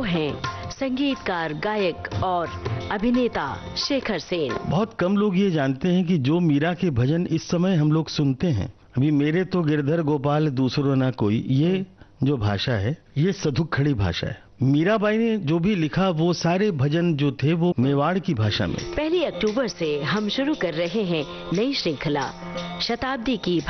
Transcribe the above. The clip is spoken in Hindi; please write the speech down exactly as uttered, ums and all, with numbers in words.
हैं संगीतकार, गायक और अभिनेता शेखर सेन। बहुत कम लोग ये जानते हैं कि जो मीरा के भजन इस समय हम लोग सुनते हैं, अभी मेरे तो गिरधर गोपाल दूसरो ना कोई, ये जो भाषा है ये सधुक खड़ी भाषा है। मीराबाई ने जो भी लिखा वो सारे भजन जो थे वो मेवाड़ की भाषा में। पहली अक्टूबर से हम शुरू कर रहे हैं नई श्रृंखला शताब्दी की